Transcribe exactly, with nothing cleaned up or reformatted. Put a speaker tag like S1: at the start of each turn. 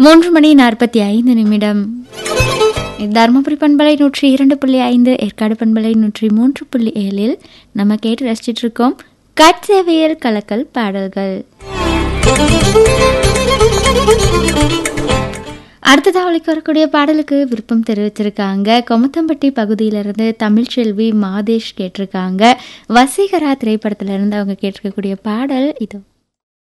S1: மூன்று மணி நாற்பத்தி ஐந்து நிமிடம். தருமபுரி பண்பலை நூற்றி இரண்டு புள்ளி ஐந்து, ஏற்காடு பண்பலை நூற்றி மூன்று புள்ளி ஏழில் நம்ம கேட்டு ரசிச்சிட்டு இருக்கோம் கட்சேவியல் கலக்கல் பாடல்கள். அடுத்ததாக அவளுக்கு வரக்கூடிய பாடலுக்கு விருப்பம் தெரிவிச்சிருக்காங்க. கொமத்தம்பட்டி பகுதியிலிருந்து தமிழ்ச்செல்வி மாதேஷ் கேட்டிருக்காங்க. வசீகரா திரைப்படத்திலிருந்து அவங்க கேட்டிருக்கக்கூடிய பாடல் இது.